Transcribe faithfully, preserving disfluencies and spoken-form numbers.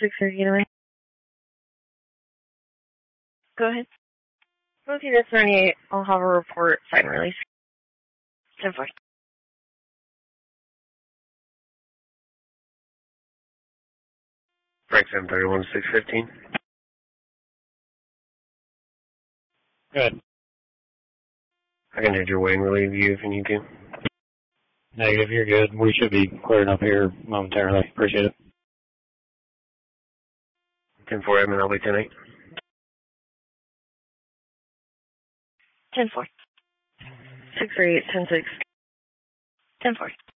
six thirty anyway. Go ahead. Okay, that's ninety-eight. I'll have a report, sign release. ten four. Frank seven thirty-one, six fifteen. Good. I can head your way and relieve you if you need to. Negative, you're good. We should be clearing up here momentarily. Appreciate it. ten four, admin, I'll be ten eight. ten four. six three eight, ten six. ten four.